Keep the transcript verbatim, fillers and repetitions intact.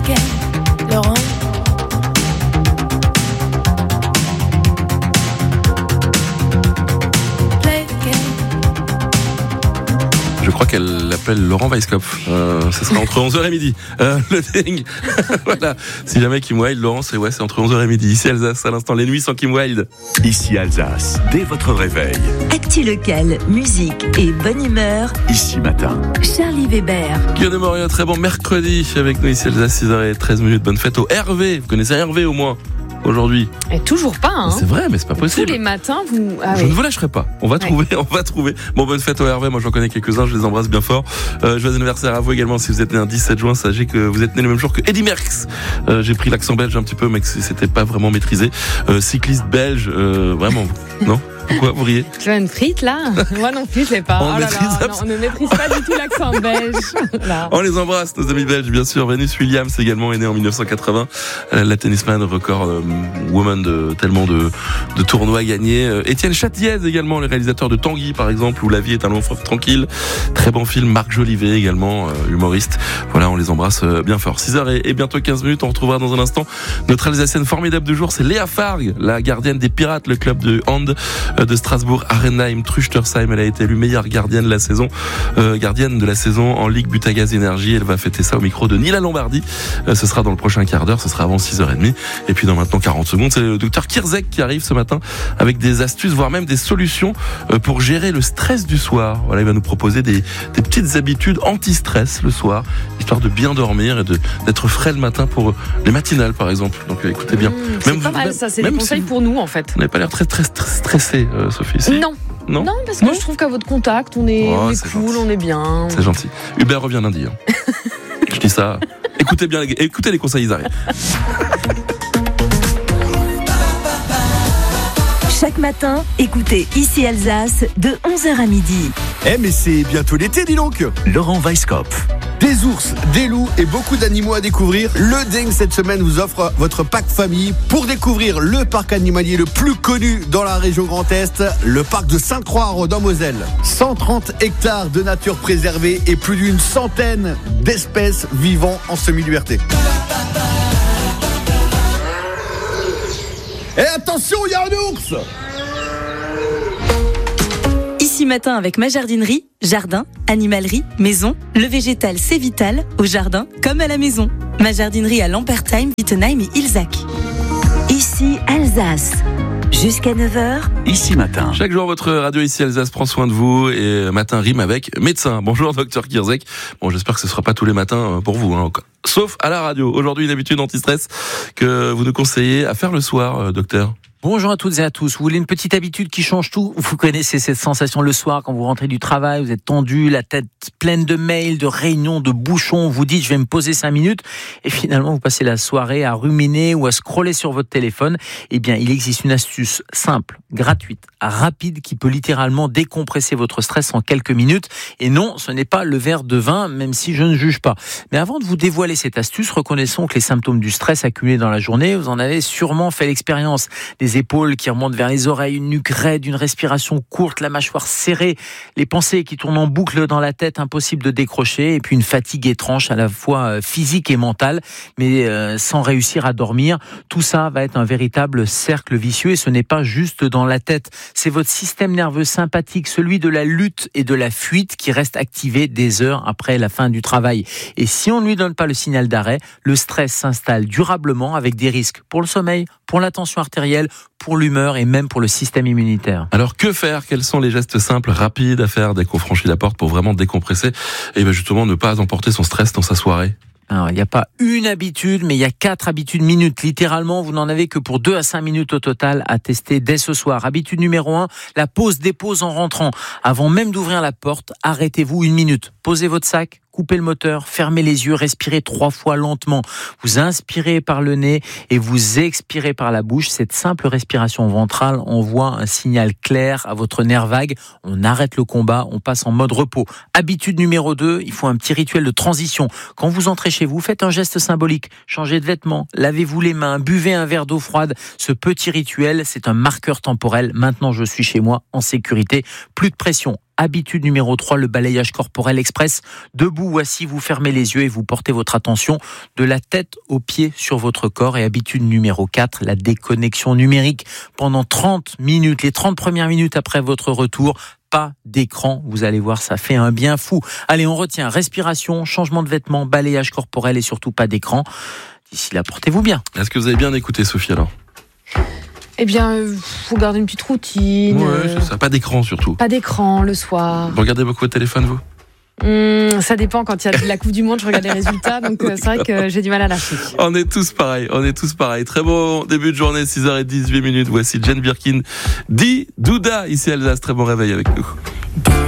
again, Laurent. Je crois qu'elle l'appelle Laurent Weisskopf. Euh, ce sera entre onze heures et midi. Euh, le ding. Voilà. Si jamais Kim Wilde, Laurent, c'est, ouais, c'est entre onze heures et midi. Ici Alsace, à l'instant, les nuits sans Kim Wilde. Ici Alsace, dès votre réveil. Actu local, musique et bonne humeur. Ici matin. Charlie Weber. Guillaume Morio, très bon mercredi avec nous ici Alsace, six heures treize minutes. Bonne fête au Hervé. Vous connaissez Hervé au moins aujourd'hui? Et toujours pas, hein. C'est vrai, mais c'est pas possible. Tous les matins, vous. Ah, je oui. ne vous lâcherai pas. On va ouais. trouver, on va trouver. Bon, bonne fête au Hervé. Moi, j'en connais quelques-uns. Je les embrasse bien fort. Euh, joyeux anniversaire à vous également. Si vous êtes né un dix-sept juin, sachez que vous êtes né le même jour que Eddy Merckx. Euh, j'ai pris l'accent belge un petit peu, mais que c'était pas vraiment maîtrisé. Euh, cycliste belge, euh, vraiment, non? Pourquoi vous riez? Tu as une frite là? Moi non plus, je l'ai pas. On, oh là là, non, on ne maîtrise pas du tout l'accent belge. Là. On les embrasse, nos amis belges, bien sûr. Venus Williams également est née en dix-neuf cent quatre-vingts. Euh, la tennisman, record euh, woman de tellement de, de tournois gagnés. Euh, Étienne Châtillaise également, le réalisateur de Tanguy par exemple, où la vie est un long fleuve tranquille. Très bon film. Marc Jolivet également, euh, humoriste. Voilà, on les embrasse euh, bien fort. six heures et, et bientôt quinze minutes. On retrouvera dans un instant notre Alsacienne formidable du jour. C'est Léa Fargue, la gardienne des Pirates, le club de hand de Strasbourg, Arenheim, Truchtersheim. Elle a été élue meilleure gardienne de la saison, euh, gardienne de la saison en Ligue Butagaz Énergie. Elle va fêter ça au micro de Nila Lombardie. Euh, ce sera dans le prochain quart d'heure, ce sera avant six heures trente. Et puis dans maintenant quarante secondes, c'est le docteur Kirzek qui arrive ce matin avec des astuces, voire même des solutions euh, pour gérer le stress du soir. Voilà, il va nous proposer des, des petites habitudes anti-stress le soir, histoire de bien dormir et de, d'être frais le matin pour les matinales par exemple. Donc euh, écoutez bien. Mmh, c'est même pas vous, mal même, ça, c'est des conseils si pour nous en fait. Vous n'avez pas l'air très, très, très stressé, euh, Sophie. Si. Non. Non, non, parce que non. je trouve qu'à votre contact, on est, oh, on est c'est cool, gentil. on est bien. C'est gentil. Hubert revient lundi. Hein. Je dis ça. Écoutez bien, les, écoutez les conseils, ils arrivent. Chaque matin, écoutez Ici Alsace de onze heures à midi. Eh mais c'est bientôt l'été, dis donc. Laurent Weisskopf. Des ours, des loups et beaucoup d'animaux à découvrir. Le Ding cette semaine vous offre votre pack famille pour découvrir le parc animalier le plus connu dans la région Grand Est, le parc de Sainte-Croix en Moselle. cent trente hectares de nature préservée et plus d'une centaine d'espèces vivant en semi-liberté. Et attention, il y a un ours! Ici matin avec ma jardinerie, jardin, animalerie, maison, le végétal c'est vital, au jardin comme à la maison. Ma jardinerie à Lampertheim, Wittenheim et Ilzac. Ici Alsace. Jusqu'à neuf heures. Ici matin. Chaque jour, votre radio ici Alsace prend soin de vous et matin rime avec médecin. Bonjour, docteur Kirzek. Bon, j'espère que ce sera pas tous les matins pour vous, hein, sauf à la radio. Aujourd'hui, une habitude anti-stress que vous nous conseillez à faire le soir, docteur. Bonjour à toutes et à tous. Vous voulez une petite habitude qui change tout? Vous connaissez cette sensation le soir quand vous rentrez du travail, vous êtes tendu, la tête pleine de mails, de réunions, de bouchons. Vous dites je vais me poser cinq minutes et finalement vous passez la soirée à ruminer ou à scroller sur votre téléphone. Eh bien, il existe une astuce simple, gratuite, rapide qui peut littéralement décompresser votre stress en quelques minutes. Et non, ce n'est pas le verre de vin, même si je ne juge pas. Mais avant de vous dévoiler cette astuce, reconnaissons que les symptômes du stress accumulés dans la journée, vous en avez sûrement fait l'expérience. Des épaules qui remontent vers les oreilles, une nuque raide, une respiration courte, la mâchoire serrée, les pensées qui tournent en boucle dans la tête, impossible de décrocher, et puis une fatigue étrange à la fois physique et mentale, mais euh, sans réussir à dormir. Tout ça va être un véritable cercle vicieux et ce n'est pas juste dans la tête. C'est votre système nerveux sympathique, celui de la lutte et de la fuite qui reste activé des heures après la fin du travail. Et si on ne lui donne pas le signal d'arrêt, le stress s'installe durablement avec des risques pour le sommeil, pour la tension artérielle, pour l'humeur et même pour le système immunitaire. Alors que faire? Quels sont les gestes simples, rapides à faire dès qu'on franchit la porte pour vraiment décompresser et bien justement ne pas emporter son stress dans sa soirée? Alors, il n'y a pas une habitude, mais il y a quatre habitudes minutes. Littéralement, vous n'en avez que pour deux à cinq minutes au total à tester dès ce soir. Habitude numéro un, la pause-dépose en rentrant. Avant même d'ouvrir la porte, arrêtez-vous une minute. Posez votre sac, coupez le moteur, fermez les yeux, respirez trois fois lentement. Vous inspirez par le nez et vous expirez par la bouche. Cette simple respiration ventrale envoie un signal clair à votre nerf vague. On arrête le combat, on passe en mode repos. Habitude numéro deux, il faut un petit rituel de transition. Quand vous entrez chez vous, faites un geste symbolique. Changez de vêtements, lavez-vous les mains, buvez un verre d'eau froide. Ce petit rituel, c'est un marqueur temporel. Maintenant, je suis chez moi, en sécurité. Plus de pression. Habitude numéro trois, le balayage corporel express. Debout ou assis, vous fermez les yeux et vous portez votre attention de la tête aux pieds sur votre corps. Et habitude numéro quatre, la déconnexion numérique pendant trente minutes. Les trente premières minutes après votre retour, pas d'écran. Vous allez voir, ça fait un bien fou. Allez, on retient respiration, changement de vêtements, balayage corporel et surtout pas d'écran. D'ici là, portez-vous bien. Est-ce que vous avez bien écouté, Sophie, alors ? Eh bien, euh, faut garder une petite routine. Ouais, euh, c'est ça. Pas d'écran, surtout. Pas d'écran le soir. Vous regardez beaucoup votre téléphone, vous ? Hum, ça dépend. Quand il y a de la Coupe du Monde, je regarde les résultats. Donc, euh, c'est vrai que j'ai du mal à lâcher. On est tous pareils. On est tous pareils. Très bon début de journée, six heures dix-huit minutes. Voici Jane Birkin, dit Douda, ici Alsace. Très bon réveil avec nous.